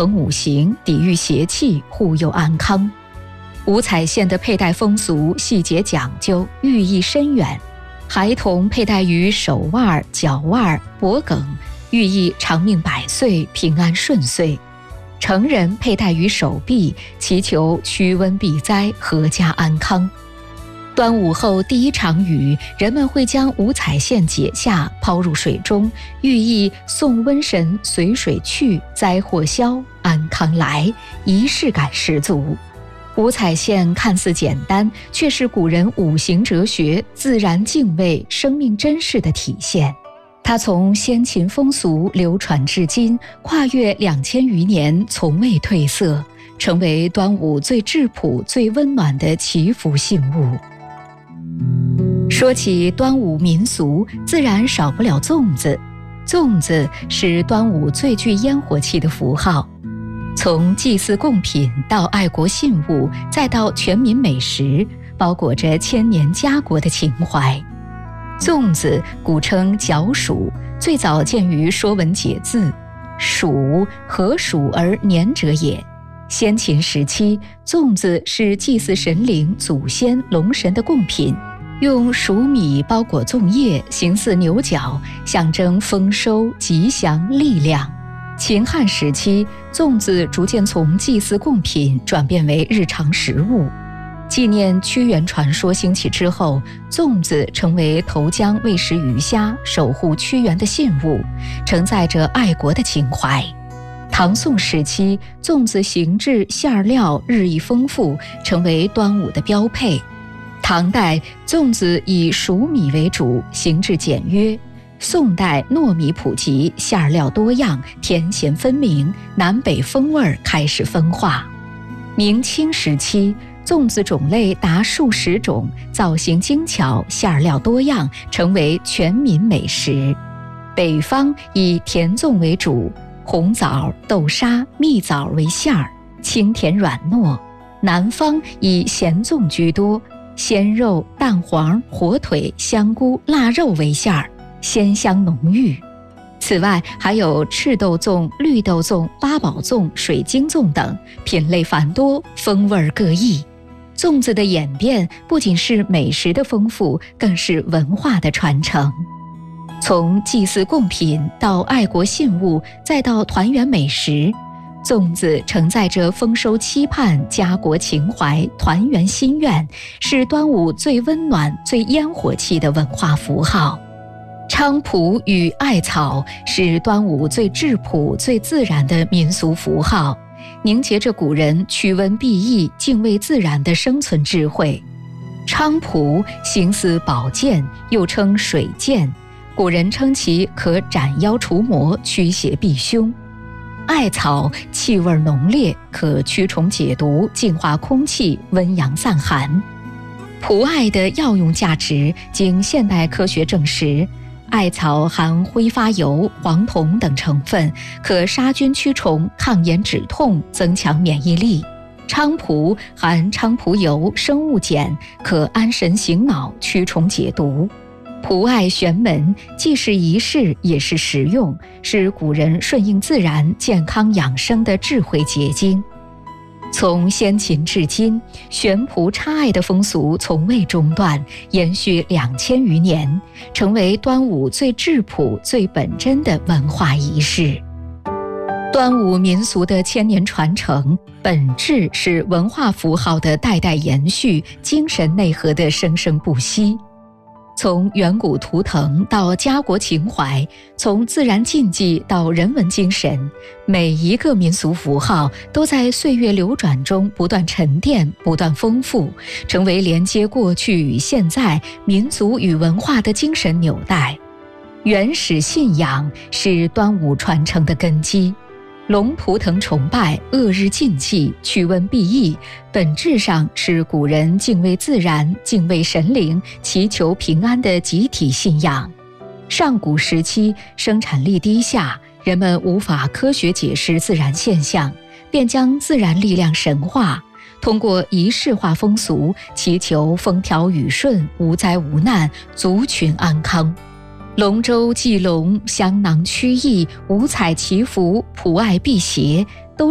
衡五行，抵御邪气，护佑安康。五彩线的佩戴风俗细节讲究，寓意深远。孩童佩戴于手腕、脚腕、脖颈，寓意长命百岁，平安顺遂。成人佩戴于手臂，祈求驱瘟避灾，阖家安康。端午后第一场雨，人们会将五彩线解下，抛入水中，寓意送瘟神随水去，灾祸消，安康来，仪式感十足。五彩线看似简单，却是古人五行哲学、自然敬畏、生命珍视的体现。它从先秦风俗流传至今，跨越2000余年，从未褪色，成为端午最质朴、最温暖的祈福信物。说起端午民俗，自然少不了粽子。粽子是端午最具烟火气的符号。从祭祀贡品到爱国信物，再到全民美食，包裹着千年家国的情怀。粽子古称角黍，最早见于《说文解字》，黍，何黍而年者也。先秦时期，粽子是祭祀神灵、祖先、龙神的贡品，用黍米包裹粽叶，形似牛角，象征丰收、吉祥、力量。秦汉时期，粽子逐渐从祭祀贡品转变为日常食物。纪念屈原传说兴起之后，粽子成为投江喂食鱼虾、守护屈原的信物，承载着爱国的情怀。唐宋时期，粽子形制、馅料日益丰富，成为端午的标配。唐代，粽子以黍米为主，形制简约。宋代糯米普及，馅料多样，甜咸分明，南北风味开始分化。明清时期，粽子种类达数十种，造型精巧，馅料多样，成为全民美食。北方以甜粽为主，红枣、豆沙、蜜枣为馅儿，清甜软糯。南方以咸粽居多，鲜肉、蛋黄、火腿、香菇、腊肉为馅儿，鲜香浓郁。此外，还有赤豆粽、绿豆粽、八宝粽、水晶粽等，品类繁多，风味各异。粽子的演变不仅是美食的丰富，更是文化的传承。从祭祀贡品到爱国信物，再到团圆美食，粽子承载着丰收期盼、家国情怀、团圆心愿，是端午最温暖、最烟火气的文化符号。菖蒲与艾草是端午最质朴、最自然的民俗符号，凝结着古人驱瘟避疫、敬畏自然的生存智慧。菖蒲形似宝剑，又称水剑，古人称其可斩妖除魔、驱邪避凶。艾草气味浓烈，可驱虫解毒、净化空气、温阳散寒。蒲艾的药用价值经现代科学证实，艾草含挥发油、黄酮等成分，可杀菌驱虫、抗炎止痛、增强免疫力。菖蒲含菖蒲油、生物碱，可安神醒脑、驱虫解毒。蒲艾玄门，既是仪式，也是实用，是古人顺应自然、健康养生的智慧结晶。从先秦至今，悬蒲插艾的风俗从未中断，延续2000余年，成为端午最质朴、最本真的文化仪式。端午民俗的千年传承，本质是文化符号的代代延续，精神内核的生生不息。从远古图腾到家国情怀，从自然禁忌到人文精神，每一个民俗符号都在岁月流转中不断沉淀、不断丰富，成为连接过去与现在、民族与文化的精神纽带。原始信仰是端午传承的根基。龙图腾崇拜、恶日禁忌、驱瘟避疫，本质上是古人敬畏自然、敬畏神灵、祈求平安的集体信仰。上古时期，生产力低下，人们无法科学解释自然现象，便将自然力量神化，通过仪式化风俗，祈求风调雨顺、无灾无难、族群安康。龙舟祭龙、香囊驱疫、五彩祈福、蒲艾辟邪，都